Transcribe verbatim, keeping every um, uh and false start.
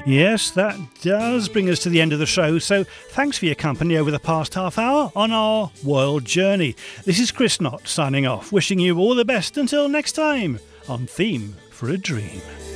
Yes, that does bring us to the end of the show, so thanks for your company over the past half hour on our world journey. This is Chris Knott signing off, wishing you all the best until next time on Theme for a Dream.